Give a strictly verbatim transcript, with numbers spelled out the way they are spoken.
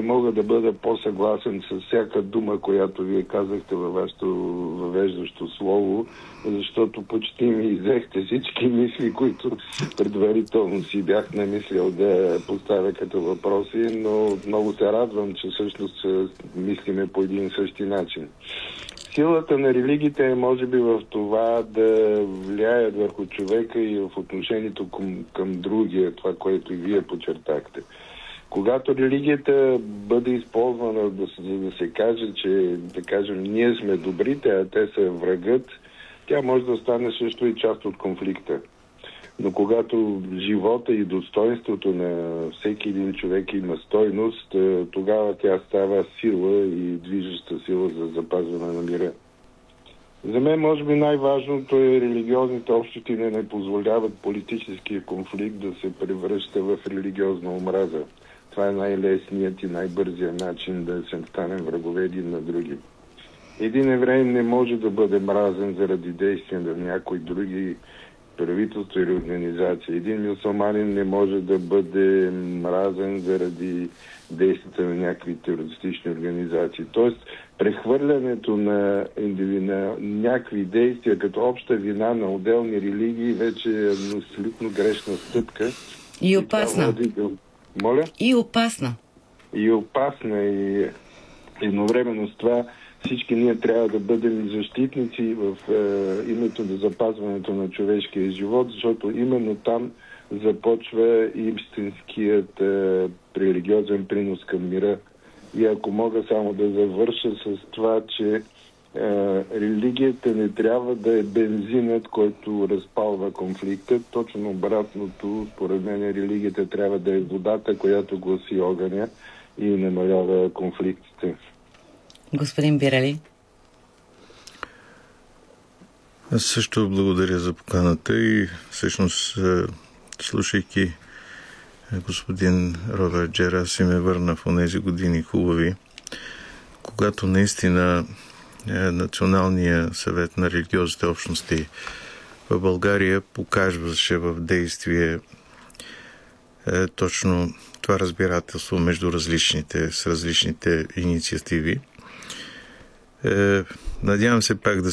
мога да бъда по-съгласен с всяка дума, която вие казахте във вашето въвеждащо слово, защото почти ми изехте всички мисли, които предварително си бях намислил да поставя като въпроси, но много се радвам, че всъщност мислиме по един и същи начин. Силата на религиите е може би в това да влияят върху човека и в отношението към, към другия, това, което и вие подчертахте. Когато религията бъде използвана да, за да се каже, че, да кажем, ние сме добрите, а те са врагът, тя може да стане също и част от конфликта. Но когато живота и достоинството на всеки един човек има стойност, тогава тя става сила и движеща сила за запазване на мира. За мен, може би, най-важното е религиозните общности да не позволяват политическия конфликт да се превръща в религиозна омраза. Това е най-лесният и най-бързият начин да се станем врагове един на други. Един еврей не може да бъде мразен заради действия на някои други правителства или организации. Един мюсюлманин не може да бъде мразен заради действията на някакви терористични организации. Тоест, прехвърлянето на, на някакви действия като обща вина на отделни религии вече е абсолютно грешна стъпка. И опасна. И Моля? И опасна. И опасна. И едновременно с това всички ние трябва да бъдем защитници в е, името на запазването на човешкия живот, защото именно там започва истинският е, религиозен принос към мира. И ако мога само да завърша с това, че е, религията не трябва да е бензинът, който разпалва конфликта. Точно обратното, според мен, религията трябва да е водата, която гласи огъня и намалява конфликтите. Господин Бирали? Аз също благодаря за поканата и всъщност, слушайки господин Роберт Джера, си ме върна в онези години хубави, когато наистина Националния съвет на религиозните общности в България показваше в действие е, точно това разбирателство между различните, с различните инициативи. Е, надявам се пак да